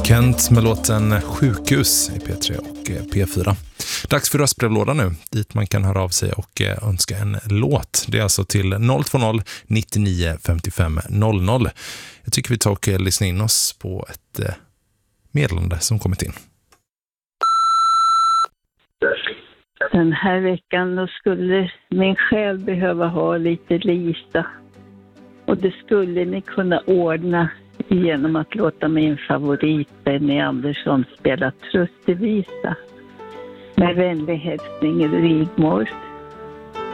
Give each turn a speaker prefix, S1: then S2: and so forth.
S1: Kent med låten Sjukhus i P3 och P4. Dags för röstbrevlådan nu, dit man kan höra av sig och önska en låt. Det är alltså till 020 99 55 00. Jag tycker vi tar och lyssnar in oss på ett meddelande som kommit in.
S2: Den här veckan då skulle min själ behöva ha lite Lisa. Och det skulle ni kunna ordna genom att låta min favorit Benny Andersson spela Tröstevisa. Med vänlig hälsning Rigmor.